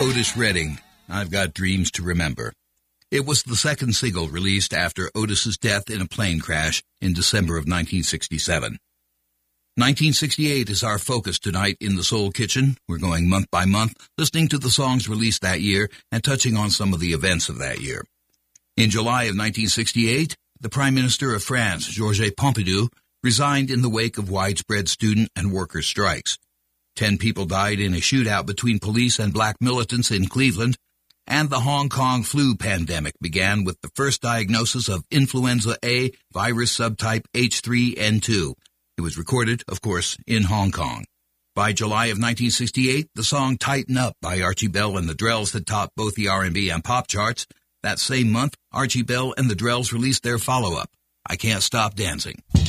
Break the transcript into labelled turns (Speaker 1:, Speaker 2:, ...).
Speaker 1: Otis Redding, I've Got Dreams to Remember. It was the second single released after Otis's death in a plane crash in December of 1967. 1968 is our focus tonight in the Soul Kitchen. We're going month by month, listening to the songs released that year and touching on some of the events of that year. In July of 1968, the Prime Minister of France, Georges Pompidou, resigned in the wake of widespread student and worker strikes. 10 people died in a shootout between police and black militants in Cleveland, and the Hong Kong flu pandemic began with the first diagnosis of influenza A virus subtype H3N2. It was recorded, of course, in Hong Kong. By July of 1968, the song Tighten Up by Archie Bell and the Drells had topped both the R&B and pop charts. That same month, Archie Bell and the Drells released their follow-up, I Can't Stop Dancing.